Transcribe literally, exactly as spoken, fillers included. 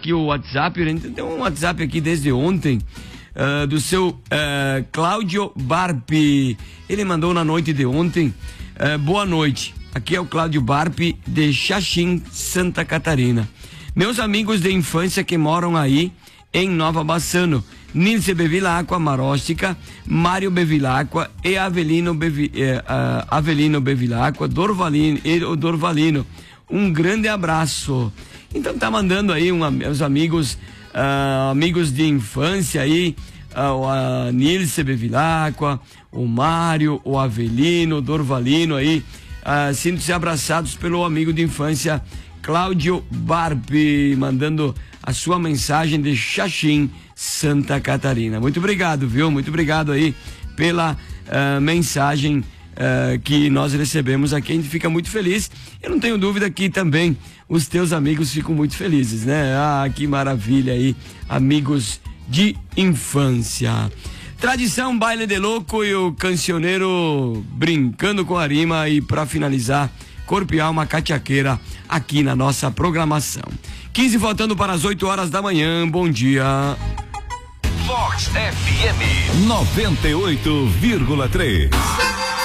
aqui o WhatsApp, a gente tem um WhatsApp aqui desde ontem, uh, do seu uh, Cláudio Barpi. Ele mandou na noite de ontem, uh, boa noite, aqui é o Cláudio Barpi de Xaxim, Santa Catarina. Meus amigos de infância que moram aí em Nova Bassano, Nilce Bevilacqua, Maróstica, Mário Bevilacqua e Avelino, Bevi, eh, uh, Avelino Bevilacqua, Dorvalino e o Dorvalino. Um grande abraço. Então tá mandando aí um, meus amigos, uh, amigos de infância aí, uh, a Nilce Bevilacqua, o Mário, o Avelino, o Dorvalino aí, uh, sintam-se abraçados pelo amigo de infância Cláudio Barpi, mandando a sua mensagem de Xaxim, Santa Catarina. Muito obrigado, viu? Muito obrigado aí pela uh, mensagem uh, que nós recebemos aqui. A gente fica muito feliz. Eu não tenho dúvida que também os teus amigos ficam muito felizes, né? Ah, que maravilha aí, amigos de infância. Tradição, baile de louco e o cancioneiro brincando com a rima. E para finalizar, corpo e alma cachaqueira aqui na nossa programação. quinze faltando para as oito horas da manhã. Bom dia. Vox F M noventa e oito vírgula três.